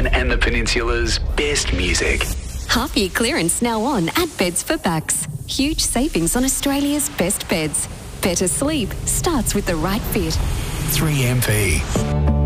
Darwin and the Peninsula's best music. Half-year clearance now on at Beds for Bucks. Huge savings on Australia's best beds. Better sleep starts with the right fit. 3MP.